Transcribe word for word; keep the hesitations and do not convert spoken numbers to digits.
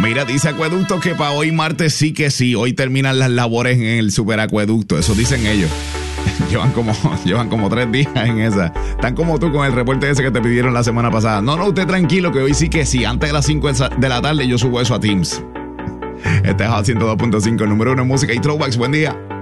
Mira, dice Acueducto que para hoy martes sí que sí. Hoy terminan las labores en el superacueducto. Eso dicen ellos. Llevan como, llevan como tres días en esa. Están como tú con el reporte ese que te pidieron la semana pasada. No, no, usted tranquilo que hoy sí que sí. Antes de las cinco de la tarde yo subo eso a Teams. Este es a ciento dos punto cinco, número uno en música y throwbacks. Buen día.